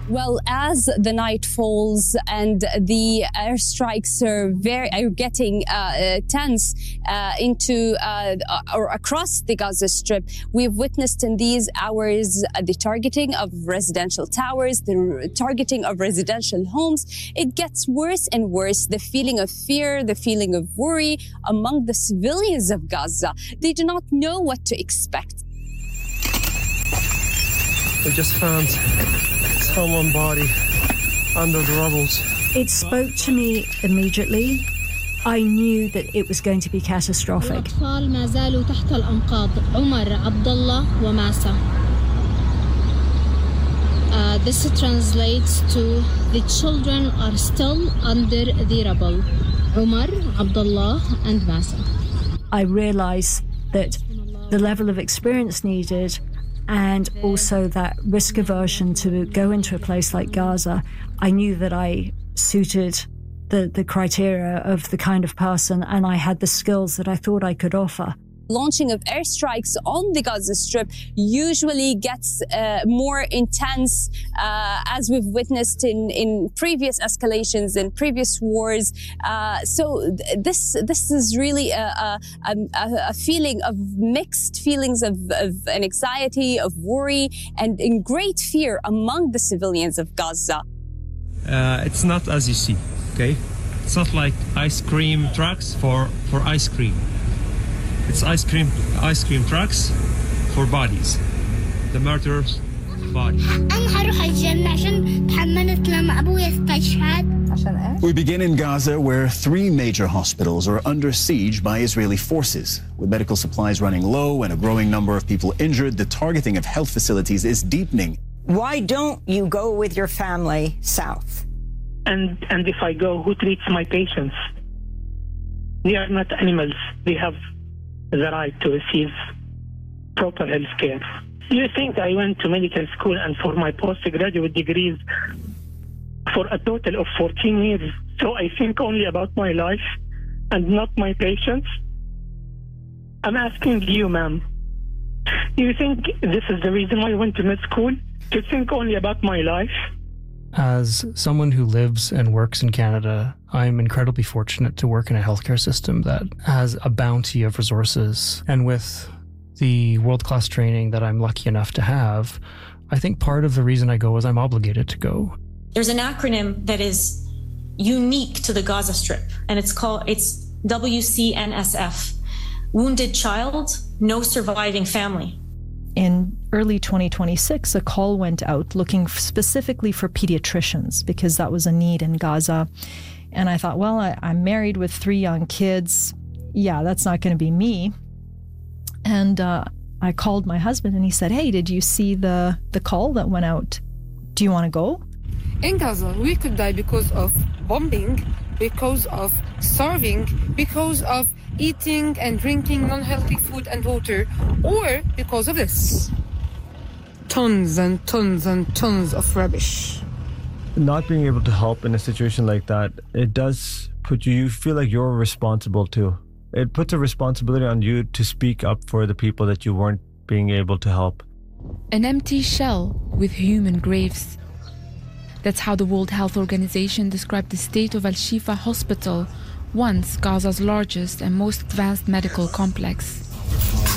Well, as the night falls and the airstrikes are getting tense into or across the Gaza Strip, we've witnessed in these hours the targeting of residential towers, the targeting of residential homes. It gets worse and worse. The feeling of fear, the feeling of worry among the civilians of Gaza. They do not know what to expect. We just found someone's body under the rubble. It spoke to me immediately. I knew that it was going to be catastrophic. This translates to the children are still under the rubble. Umar, Abdullah, and Masa. I realized that the level of experience needed and also that risk aversion to go into a place like Gaza, I knew that I suited the criteria of the kind of person, and I had the skills that I thought I could offer. Launching of airstrikes on the Gaza Strip usually gets more intense, as we've witnessed in previous escalations, in previous wars. So this is really a feeling of mixed feelings of anxiety, of worry, and in great fear among the civilians of Gaza. It's not as you see, okay? It's not like ice cream trucks for ice cream. It's ice cream trucks for bodies. The murderers' bodies. We begin in Gaza, where 3 major hospitals are under siege by Israeli forces. With medical supplies running low and a growing number of people injured, the targeting of health facilities is deepening. Why don't you go with your family south? And if I go, who treats my patients? They are not animals. They have the right to receive proper health care. You think I went to medical school and for my postgraduate degrees for a total of 14 years, so I think only about my life and not my patients? I'm asking you, ma'am, do you think this is the reason why I went to med school? To think only about my life? As someone who lives and works in Canada, I'm incredibly fortunate to work in a healthcare system that has a bounty of resources. And with the world-class training that I'm lucky enough to have, I think part of the reason I go is I'm obligated to go. There's an acronym that is unique to the Gaza Strip, and it's WCNSF. Wounded child, no surviving family. In early 2026, a call went out looking specifically for pediatricians because that was a need in Gaza. And I thought, well, I'm married with 3 young kids. Yeah, that's not going to be me. And I called my husband and he said, hey, did you see the call that went out? Do you want to go? In Gaza, we could die because of bombing, because of starving, because of eating and drinking non-healthy food and water, or because of this. Tons and tons and tons of rubbish. Not being able to help in a situation like that, it does put you feel like you're responsible too. It puts a responsibility on you to speak up for the people that you weren't being able to help. An empty shell with human graves. That's how the World Health Organization described the state of Al-Shifa Hospital, once Gaza's largest and most advanced medical complex.